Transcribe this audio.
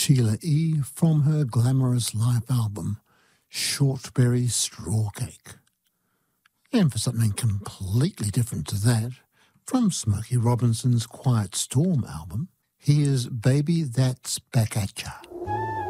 Sheila E. from her Glamorous Life album, Shortberry Straw Cake. And for something completely different to that, from Smokey Robinson's Quiet Storm album, here's Baby That's Back At Ya.